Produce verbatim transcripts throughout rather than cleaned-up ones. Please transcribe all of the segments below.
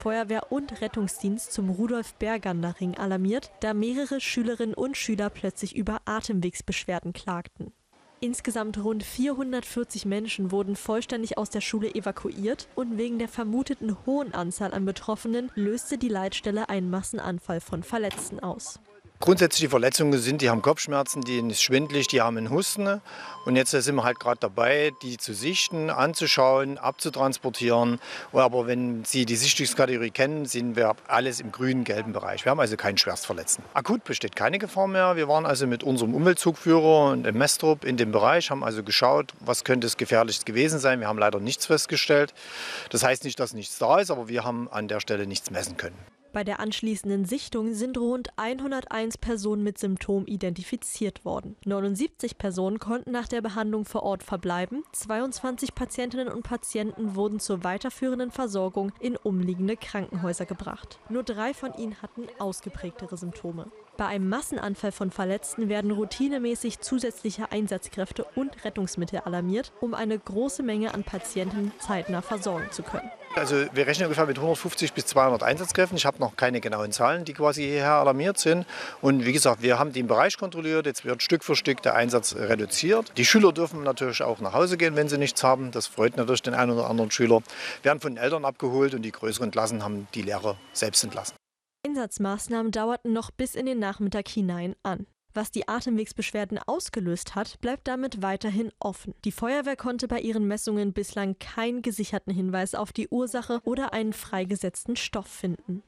Feuerwehr und Rettungsdienst zum Rudolf-Bergander-Ring alarmiert, da mehrere Schülerinnen und Schüler plötzlich über Atemwegsbeschwerden klagten. Insgesamt rund vierhundertvierzig Menschen wurden vollständig aus der Schule evakuiert und wegen der vermuteten hohen Anzahl an Betroffenen löste die Leitstelle einen Massenanfall von Verletzten aus. Grundsätzlich die Verletzungen sind, die haben Kopfschmerzen, denen ist schwindelig, die haben einen Husten. Und jetzt sind wir halt gerade dabei, die zu sichten, anzuschauen, abzutransportieren. Aber wenn Sie die Sichtungskategorie kennen, sind wir alles im grünen, gelben Bereich. Wir haben also keinen Schwerstverletzten. Akut besteht keine Gefahr mehr. Wir waren also mit unserem Umweltzugführer und dem Messtrup in dem Bereich, haben also geschaut, was könnte es Gefährliches gewesen sein. Wir haben leider nichts festgestellt. Das heißt nicht, dass nichts da ist, aber wir haben an der Stelle nichts messen können. Bei der anschließenden Sichtung sind rund hunderteins Personen mit Symptomen identifiziert worden. neunundsiebzig Personen konnten nach der Behandlung vor Ort verbleiben. zweiundzwanzig Patientinnen und Patienten wurden zur weiterführenden Versorgung in umliegende Krankenhäuser gebracht. Nur drei von ihnen hatten ausgeprägtere Symptome. Bei einem Massenanfall von Verletzten werden routinemäßig zusätzliche Einsatzkräfte und Rettungsmittel alarmiert, um eine große Menge an Patienten zeitnah versorgen zu können. Also wir rechnen ungefähr mit hundertfünfzig bis zweihundert Einsatzkräften. Ich habe noch keine genauen Zahlen, die quasi hierher alarmiert sind. Und wie gesagt, wir haben den Bereich kontrolliert. Jetzt wird Stück für Stück der Einsatz reduziert. Die Schüler dürfen natürlich auch nach Hause gehen, wenn sie nichts haben. Das freut natürlich den einen oder anderen Schüler. Werden von den Eltern abgeholt und die größeren Klassen haben die Lehrer selbst entlassen. Einsatzmaßnahmen dauerten noch bis in den Nachmittag hinein an. Was die Atemwegsbeschwerden ausgelöst hat, bleibt damit weiterhin offen. Die Feuerwehr konnte bei ihren Messungen bislang keinen gesicherten Hinweis auf die Ursache oder einen freigesetzten Stoff finden.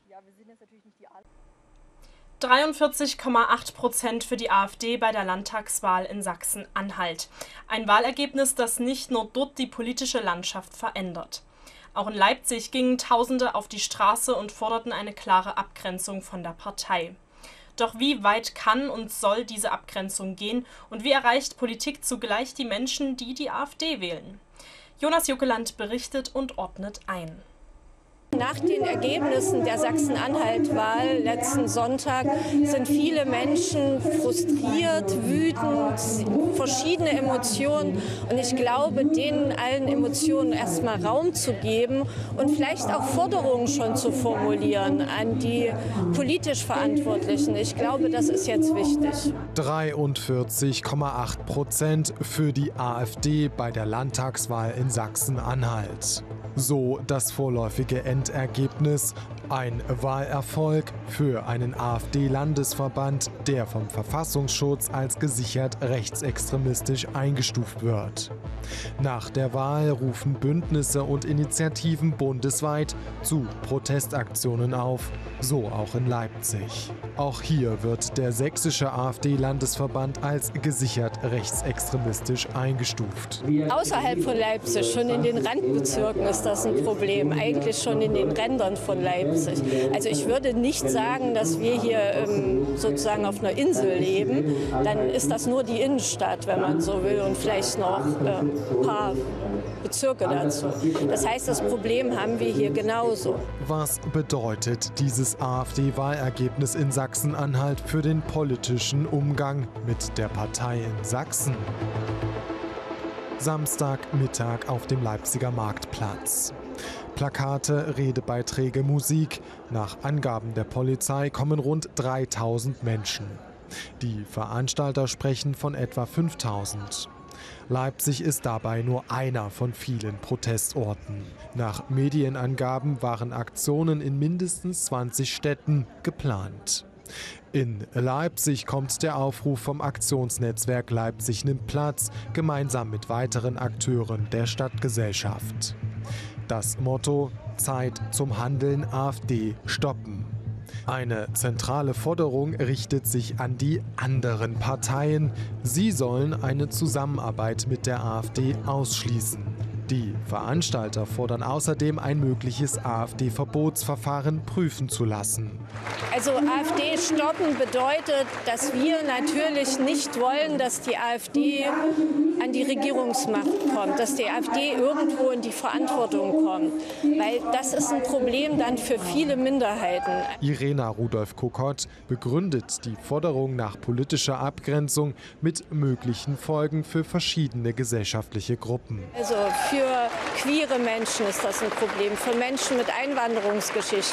dreiundvierzig Komma acht Prozent für die AfD bei der Landtagswahl in Sachsen-Anhalt. Ein Wahlergebnis, das nicht nur dort die politische Landschaft verändert. Auch in Leipzig gingen Tausende auf die Straße und forderten eine klare Abgrenzung von der Partei. Doch wie weit kann und soll diese Abgrenzung gehen und wie erreicht Politik zugleich die Menschen, die die AfD wählen? Jonas Juckeland berichtet und ordnet ein. Nach den Ergebnissen der Sachsen-Anhalt-Wahl letzten Sonntag sind viele Menschen frustriert, wütend, verschiedene Emotionen. Und ich glaube, denen allen Emotionen erstmal Raum zu geben und vielleicht auch Forderungen schon zu formulieren an die politisch Verantwortlichen. Ich glaube, das ist jetzt wichtig. dreiundvierzig Komma acht Prozent für die AfD bei der Landtagswahl in Sachsen-Anhalt. So das vorläufige Endergebnis. Ein Wahlerfolg für einen AfD-Landesverband, der vom Verfassungsschutz als gesichert rechtsextremistisch eingestuft wird. Nach der Wahl rufen Bündnisse und Initiativen bundesweit zu Protestaktionen auf, so auch in Leipzig. Auch hier wird der sächsische AfD-Landesverband als gesichert rechtsextremistisch eingestuft. Außerhalb von Leipzig, schon in den Randbezirken ist das ein Problem, eigentlich schon in den Rändern von Leipzig. Also ich würde nicht sagen, dass wir hier ähm, sozusagen auf einer Insel leben. Dann ist das nur die Innenstadt, wenn man so will, und vielleicht noch äh, ein paar Bezirke dazu. Das heißt, das Problem haben wir hier genauso. Was bedeutet dieses AfD-Wahlergebnis in Sachsen-Anhalt für den politischen Umgang mit der Partei in Sachsen? Samstagmittag auf dem Leipziger Marktplatz. Plakate, Redebeiträge, Musik. Nach Angaben der Polizei kommen rund dreitausend Menschen. Die Veranstalter sprechen von etwa fünftausend. Leipzig ist dabei nur einer von vielen Protestorten. Nach Medienangaben waren Aktionen in mindestens zwanzig Städten geplant. In Leipzig kommt der Aufruf vom Aktionsnetzwerk Leipzig nimmt Platz, gemeinsam mit weiteren Akteuren der Stadtgesellschaft. Das Motto: Zeit zum Handeln, AfD stoppen. Eine zentrale Forderung richtet sich an die anderen Parteien. Sie sollen eine Zusammenarbeit mit der AfD ausschließen. Die Veranstalter fordern außerdem, ein mögliches AfD-Verbotsverfahren prüfen zu lassen. Also AfD stoppen bedeutet, dass wir natürlich nicht wollen, dass die AfD an die Regierungsmacht kommt, dass die AfD irgendwo in die Verantwortung kommt. Weil das ist ein Problem dann für viele Minderheiten. Irena Rudolph-Kokott begründet die Forderung nach politischer Abgrenzung mit möglichen Folgen für verschiedene gesellschaftliche Gruppen. Also für Für queere Menschen ist das ein Problem, für Menschen mit Einwanderungsgeschichte.